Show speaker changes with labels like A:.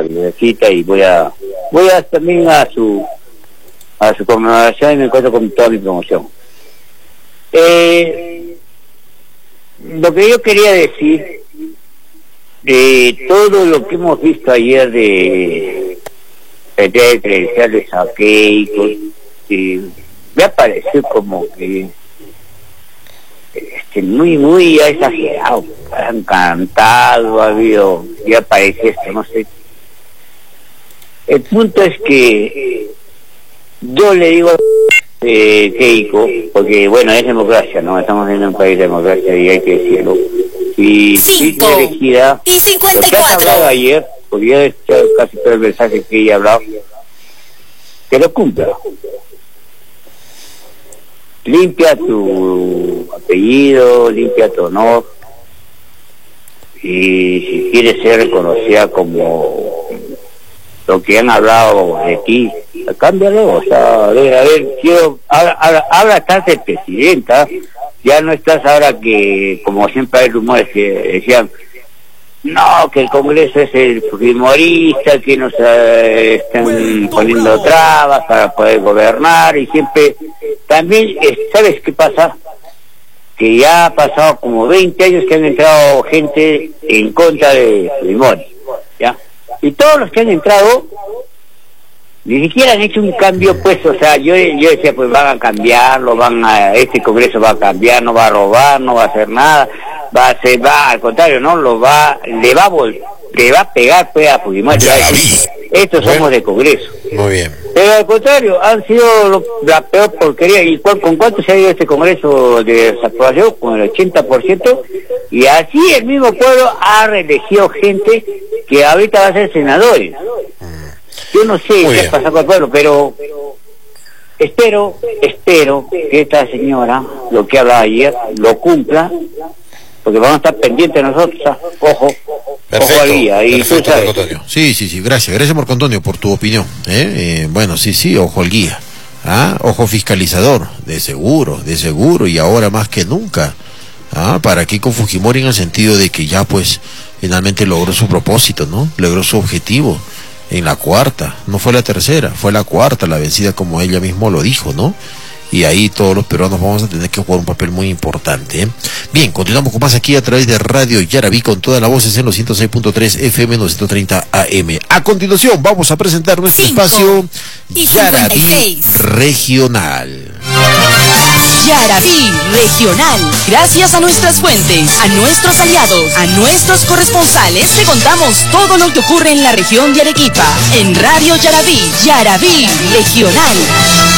A: visita y voy a también a su conmemoración y me encuentro con toda mi promoción. Lo que yo quería decir de todo lo que hemos visto ayer de credenciales a Keiko, me ha parecido como que muy exagerado. Han cantado, ha habido, ya parece esto, no sé. El punto es que yo le digo Keiko, porque bueno, es democracia, ¿no? Estamos en un país de democracia y hay que decirlo. Y si es elegida, lo que han hablado ayer, porque yo he escuchado casi todo el mensaje que ella ha hablado, que lo cumpla. Limpia tu apellido, limpia tu honor, y si quieres ser reconocida como lo que han hablado de ti, cámbialo. O sea, a ver, ahora estás de presidenta, ya no estás ahora que, como siempre hay rumores que decían, no, que el Congreso es el fujimorista, que nos están poniendo trabas para poder gobernar, y siempre, también, ¿sabes qué pasa? Que ya ha pasado como 20 años que han entrado gente en contra de Fujimori, ¿ya? Y todos los que han entrado ni siquiera han hecho un cambio, pues, o sea, yo decía, pues van a cambiarlo, este Congreso va a cambiar, no va a robar, no va a hacer nada, al contrario, no, le va a pegar, pues, a Fujimori. Estos somos de Congreso.
B: Muy bien.
A: Pero al contrario, han sido la peor porquería. ¿Y con cuánto se ha ido este Congreso de desaprobación? Con el 80%. Y así el mismo pueblo ha reelegido gente que ahorita va a ser senadores. Yo no sé qué pasa con el pueblo, pero espero que esta señora, lo que habla ayer, lo cumpla, porque vamos a estar pendientes nosotros. Ojo.
B: Perfecto,
A: ojo al guía. Y
B: perfecto, Marco Antonio. Sí, gracias Marco Antonio por tu opinión. Bueno, sí, ojo al guía. Ojo fiscalizador, de seguro, y ahora más que nunca. Para Keiko Fujimori, en el sentido de que ya pues finalmente logró su propósito, ¿no? Logró su objetivo en la cuarta, no fue la tercera, fue la cuarta la vencida, como ella mismo lo dijo, ¿no? Y ahí todos los peruanos vamos a tener que jugar un papel muy importante. Bien, continuamos con más aquí a través de Radio Yaraví, con todas las voces en los 106.3 FM, 930 AM. A continuación vamos a presentar nuestro espacio Yaraví Regional.
C: Yaraví Regional. Gracias a nuestras fuentes, a nuestros aliados, a nuestros corresponsales, te contamos todo lo que ocurre en la región de Arequipa. En Radio Yaraví, Yaraví Regional.